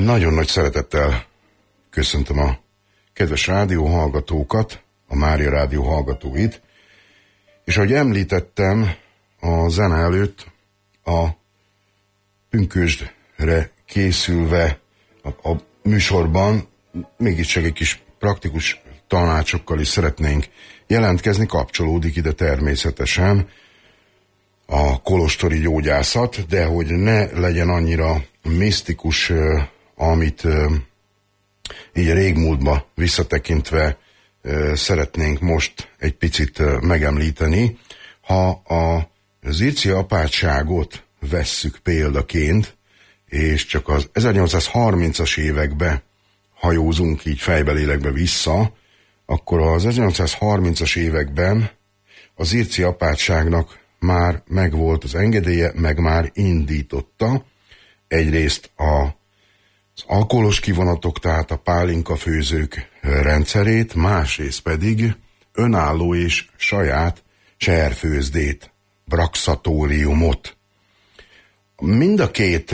Nagyon nagy szeretettel köszöntöm a kedves rádióhallgatókat, a Mária Rádió hallgatóit, és ahogy említettem a zene előtt, a pünkösdre készülve a műsorban mégiscsak egy kis praktikus tanácsokkal is szeretnénk jelentkezni, kapcsolódik ide természetesen a kolostori gyógyászat, de hogy ne legyen annyira misztikus, amit így a régmúltba visszatekintve szeretnénk most egy picit megemlíteni. Ha az irci apátságot vesszük példaként, és csak az 1830-as évekbe hajózunk így fejbelélekbe vissza, akkor az 1830-as években az irci apátságnak már megvolt az engedélye, meg már indította egyrészt az alkoholos kivonatok, tehát a pálinkafőzők rendszerét, másrészt pedig önálló és saját serfőzdét, braxatóriumot. Mind a két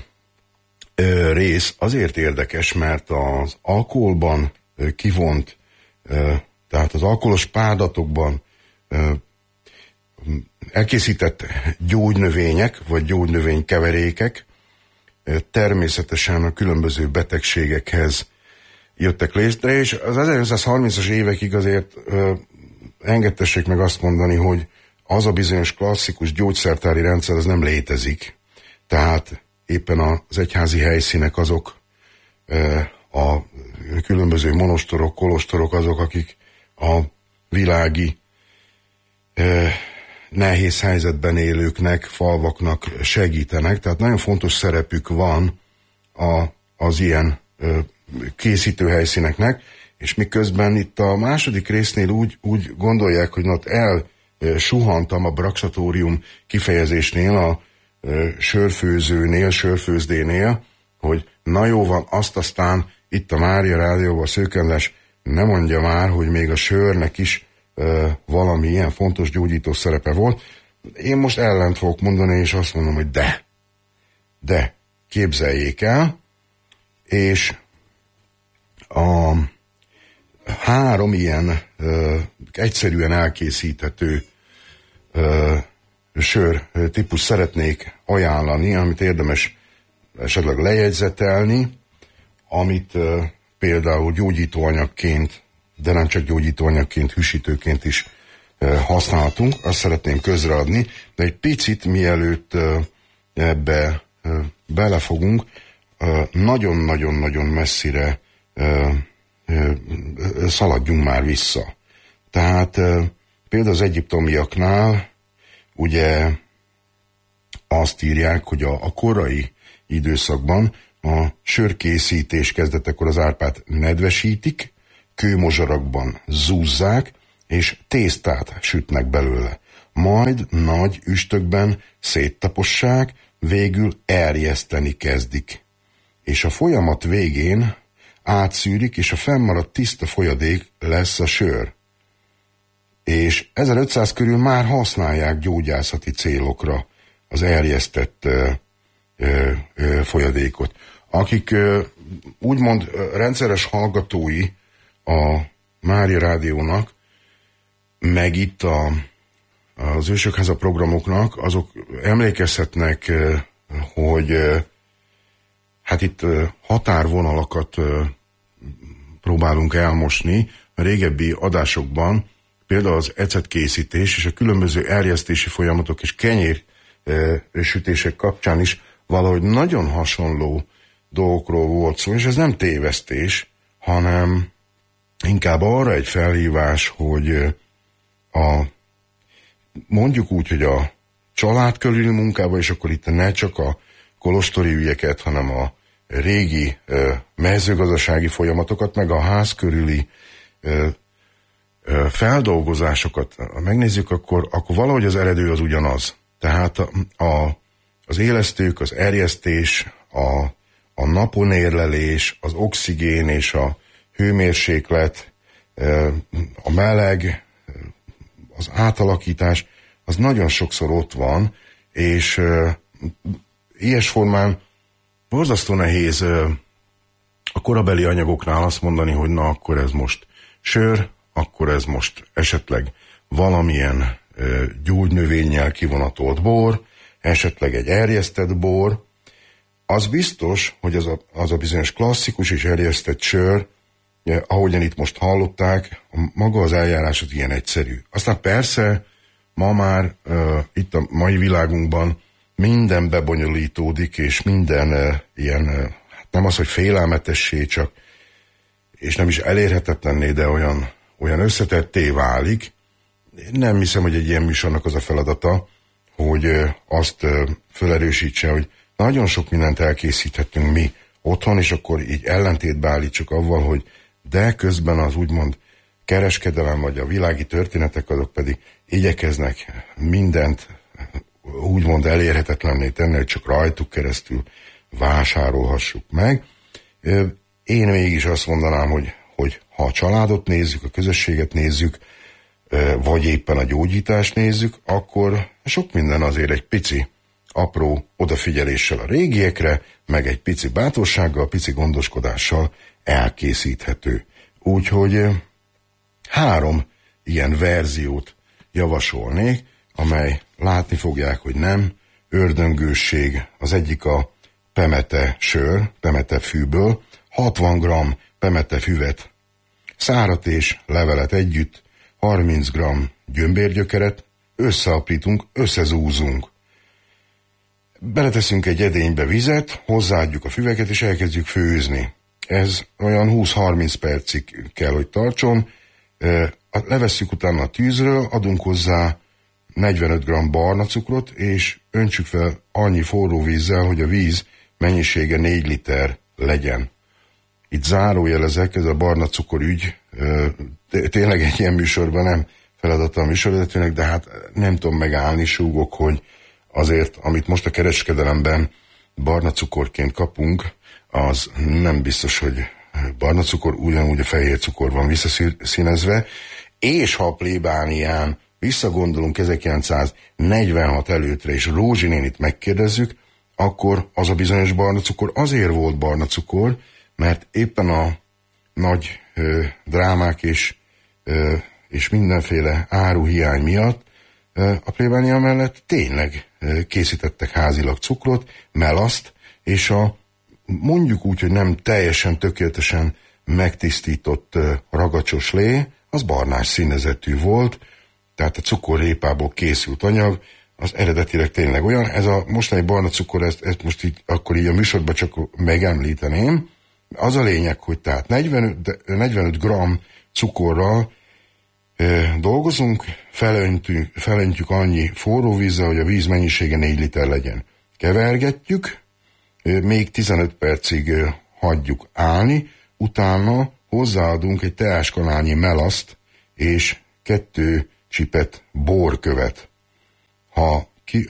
rész azért érdekes, mert az alkoholban kivont, tehát az alkoholos pádatokban elkészített gyógynövények, vagy gyógynövénykeverékek természetesen a különböző betegségekhez jöttek létre, és az 1930-as évekig azért engedtessék meg azt mondani, hogy az a bizonyos klasszikus gyógyszertári rendszer az nem létezik. Tehát éppen az egyházi helyszínek azok a különböző monostorok, kolostorok azok, akik a világi nehéz helyzetben élőknek, falvaknak segítenek, tehát nagyon fontos szerepük van az ilyen készítőhelyszíneknek, és miközben itt a második résznél úgy gondolják, hogy ott elsuhantam a braxatórium kifejezésnél, a sörfőzőnél, sörfőzdénél, hogy na jó van, azt aztán itt a Mária Rádióban Szőke András ne mondja már, hogy még a sörnek is valami ilyen fontos gyógyító szerepe volt. Én most ellent fogok mondani, és azt mondom, hogy de képzeljék el, és a három ilyen egyszerűen elkészíthető sör típus szeretnék ajánlani, amit érdemes esetleg lejegyzetelni, amit például gyógyítóanyagként, de nem csak gyógyítóanyagként, hűsítőként is használhatunk, azt szeretném közreadni, de egy picit mielőtt ebbe belefogunk, nagyon-nagyon-nagyon messzire szaladjunk már vissza. Tehát például az egyiptomiaknál ugye azt írják, hogy a korai időszakban a sörkészítés kezdetekor az árpát nedvesítik, kőmozsarakban zúzzák, és tésztát sütnek belőle. Majd nagy üstökben széttapossák, végül erjeszteni kezdik. És a folyamat végén átszűrik, és a fennmaradt tiszta folyadék lesz a sör. És 1500 körül már használják gyógyászati célokra az erjesztett folyadékot. Akik úgymond rendszeres hallgatói a Mária Rádiónak, meg itt az Ősökháza programoknak, azok emlékezhetnek, hogy hát itt határvonalakat próbálunk elmosni. A régebbi adásokban például az ecetkészítés és a különböző erjesztési folyamatok és kenyérsütések kapcsán is valahogy nagyon hasonló dolgokról volt szó, és ez nem tévesztés, hanem inkább arra egy felhívás, hogy mondjuk úgy, hogy a család körüli munkában, és akkor itt ne csak a kolostori ügyeket, hanem a régi mezőgazdasági folyamatokat, meg a ház körüli feldolgozásokat megnézzük, akkor valahogy az eredő az ugyanaz. Tehát az élesztők, az erjesztés, a naponérlelés, az oxigén és a hőmérséklet, a meleg, az átalakítás, az nagyon sokszor ott van, és ilyes formán borzasztó nehéz a korabeli anyagoknál azt mondani, hogy na akkor ez most sör, akkor ez most esetleg valamilyen gyógynövényel kivonatolt bor, esetleg egy erjesztett bor, az biztos, hogy az a bizonyos klasszikus és erjesztett sör, ahogyan itt most hallották, maga az eljárás az ilyen egyszerű. Aztán persze ma már itt a mai világunkban minden bebonyolítódik, és minden ilyen, nem az, hogy félelmetessé csak, és nem is elérhetetlenné, de olyan összetetté válik. Nem hiszem, hogy egy ilyen műsornak az a feladata, hogy azt felerősítse, hogy nagyon sok mindent elkészíthetünk mi otthon, és akkor így ellentétbe állítsuk avval, hogy de közben az úgymond kereskedelem, vagy a világi történetek, azok pedig igyekeznek mindent úgymond elérhetetlenné tenni, hogy csak rajtuk keresztül vásárolhassuk meg. Én mégis azt mondanám, hogy ha a családot nézzük, a közösséget nézzük, vagy éppen a gyógyítást nézzük, akkor sok minden azért egy pici, apró odafigyeléssel a régiekre, meg egy pici bátorsággal, pici gondoskodással elkészíthető. Úgyhogy 3 ilyen verziót javasolnék, amely látni fogják, hogy nem ördöngősség. Az egyik a pemete sör, pemete fűből, 60 g pemete füvet, szárat és levelet együtt, 30 g gyömbérgyökeret, összeaprítunk, összezúzunk. Beleteszünk egy edénybe vizet, hozzáadjuk a füveket, és elkezdjük főzni. Ez olyan 20-30 percig kell, hogy tartson. Levesszük utána a tűzről, adunk hozzá 45 g barna cukrot, és öntsük fel annyi forró vízzel, hogy a víz mennyisége 4 liter legyen. Itt zárójelezek, ez a barna cukor ügy, tényleg egy ilyen műsorban nem feladata a műsorvezetőnek, de hát nem tudom megállni, súgok, hogy azért, amit most a kereskedelemben barna cukorként kapunk, az nem biztos, hogy barna cukor, ugyanúgy a fehér cukor van visszaszínezve, és ha a plébánián visszagondolunk 1946 előttre, és Rózsi nénit megkérdezzük, akkor az a bizonyos barna cukor azért volt barna cukor, mert éppen a nagy drámák és mindenféle áruhiány miatt a plébánia mellett tényleg készítettek házilag cukrot, melaszt, és mondjuk úgy, hogy nem teljesen tökéletesen megtisztított ragacsos lé, az barnás színezetű volt, tehát a cukorrépából készült anyag, az eredetileg tényleg olyan. Ez a mostani barna cukor, ezt most így, akkor így a műsorban csak megemlíteném. Az a lényeg, hogy tehát 45 g cukorral dolgozunk, felöntjük annyi forró vízzel, hogy a víz mennyisége 4 liter legyen. Kevergetjük, még 15 percig hagyjuk állni, utána hozzáadunk egy teáskanálnyi melaszt és 2 csipet borkövet. Ha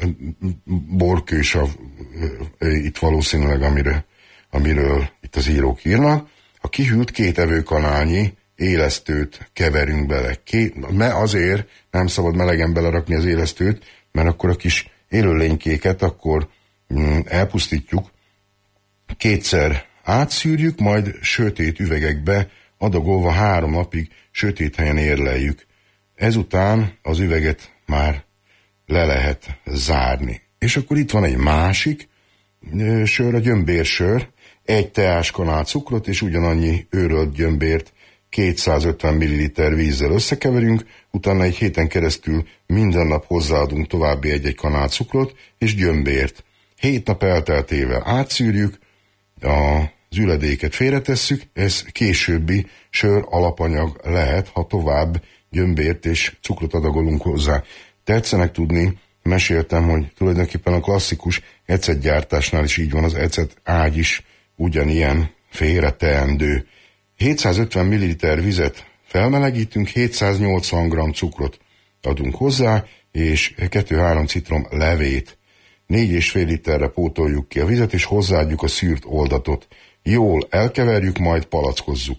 borkősav itt valószínűleg, amiről itt az írók írnak, ha kihűlt 2 evőkanálnyi élesztőt keverünk bele. Azért nem szabad melegen belerakni az élesztőt, mert akkor a kis élőlénykéket akkor elpusztítjuk, 2-szer átszűrjük, majd sötét üvegekbe adagolva 3 napig sötét helyen érleljük. Ezután az üveget már le lehet zárni. És akkor itt van egy másik sör, a gyömbérsör, 1 teáskanál cukrot és ugyanannyi őrölt gyömbért 250 ml vízzel összekeverünk, utána egy héten keresztül minden nap hozzáadunk további 1 kanál cukrot és gyömbért. 7 nap elteltével átszűrjük, az üledéket félretesszük, ez későbbi sör alapanyag lehet, ha tovább gyömbért és cukrot adagolunk hozzá. Tetszenek tudni, meséltem, hogy tulajdonképpen a klasszikus ecetgyártásnál is így van, az ecet ágy is ugyanilyen félreteendő. 750 ml vizet felmelegítünk, 780 g cukrot adunk hozzá, és 2-3 citrom levét. 4,5 literre pótoljuk ki a vizet, és hozzáadjuk a szűrt oldatot. Jól elkeverjük, majd palackozzuk.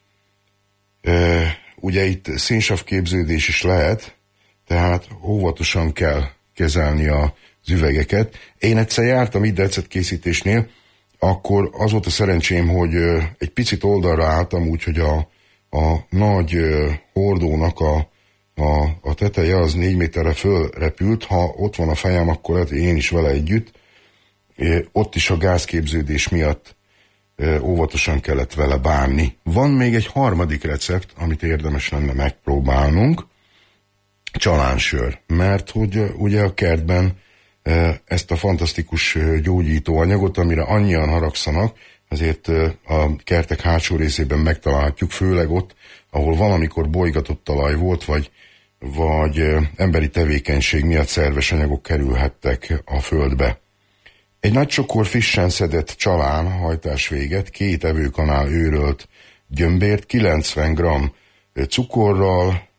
Ugye itt szénsavképződés is lehet, tehát óvatosan kell kezelni az üvegeket. Én egyszer jártam ide ecetkészítésnél, akkor az volt a szerencsém, hogy egy picit oldalra álltam, úgyhogy a nagy hordónak a teteje az 4 méterre fölrepült. Ha ott van a fejem, akkor lehet, én is vele együtt. Ott is a gázképződés miatt óvatosan kellett vele bánni. Van még egy harmadik recept, amit érdemes lenne megpróbálnunk. Csalánsör. Mert hogy ugye a kertben ezt a fantasztikus gyógyító anyagot, amire annyian haragszanak, azért a kertek hátsó részében megtalálhatjuk, főleg ott, ahol valamikor bolygatott talaj volt, vagy emberi tevékenység miatt szerves anyagok kerülhettek a földbe. Egy nagy csokor frissen szedett csalán hajtás véget, 2 evőkanál őrölt gyömbért, 90 g cukorral,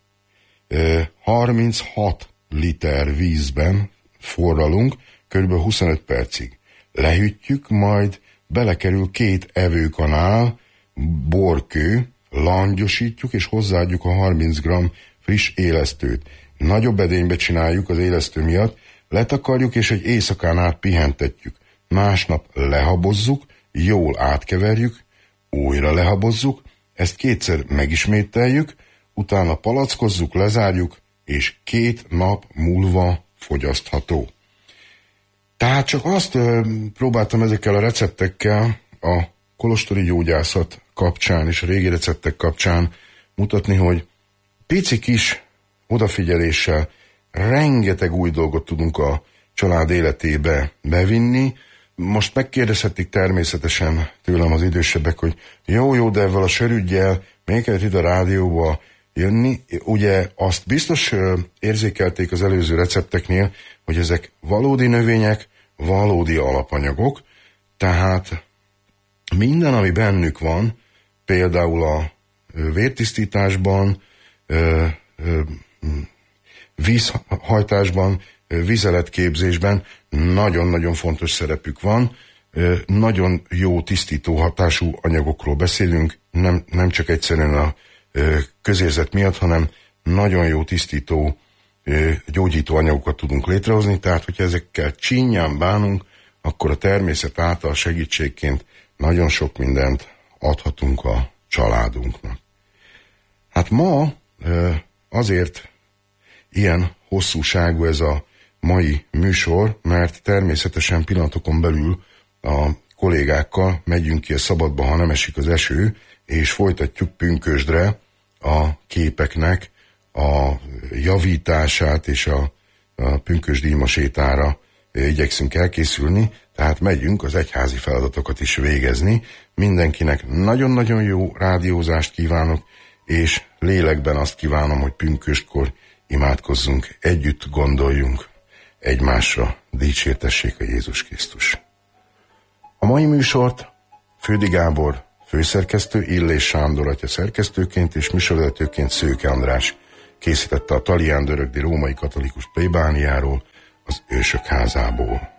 36 liter vízben forralunk, kb. 25 percig. Lehűtjük, majd belekerül 2 evőkanál borkő, langyosítjuk és hozzáadjuk a 30 g friss élesztőt. Nagyobb edénybe csináljuk az élesztő miatt, letakarjuk és egy éjszakán át pihentetjük. Másnap lehabozzuk, jól átkeverjük, újra lehabozzuk, ezt 2-szer megismételjük, utána palackozzuk, lezárjuk, és 2 nap múlva fogyasztható. Tehát csak azt próbáltam ezekkel a receptekkel a kolostori gyógyászat kapcsán és a régi receptek kapcsán mutatni, hogy pici kis odafigyeléssel rengeteg új dolgot tudunk a család életébe bevinni. Most megkérdezhetik természetesen tőlem az idősebbek, hogy jó, de ezzel a sörüggyel miért kellett ide a rádióba jönni? Ugye azt biztos érzékelték az előző recepteknél, hogy ezek valódi növények, valódi alapanyagok, tehát minden, ami bennük van, például a vértisztításban, vízhajtásban, vizeletképzésben nagyon-nagyon fontos szerepük van. Nagyon jó tisztító hatású anyagokról beszélünk, nem csak egyszerűen a közérzet miatt, hanem nagyon jó tisztító, gyógyító anyagokat tudunk létrehozni, tehát hogyha ezekkel csínyán bánunk, akkor a természet által segítségként nagyon sok mindent adhatunk a családunknak. Hát ma azért ilyen hosszúságú ez a mai műsor, mert természetesen pillanatokon belül a kollégákkal megyünk ki a szabadba, ha nem esik az eső, és folytatjuk pünkösdre a képeknek a javítását, és a pünkösdi imasétára igyekszünk elkészülni, tehát megyünk az egyházi feladatokat is végezni. Mindenkinek nagyon-nagyon jó rádiózást kívánok, és lélekben azt kívánom, hogy pünköstkor imádkozzunk, együtt gondoljunk egymásra, dicsértessék a Jézus Krisztus. A mai műsort Fődi Gábor főszerkesztő, Illés Sándor atya szerkesztőként és műsorvezetőként Szőke András készítette a Talián Dörögdi római katolikus plébániáról, az Ősök házából.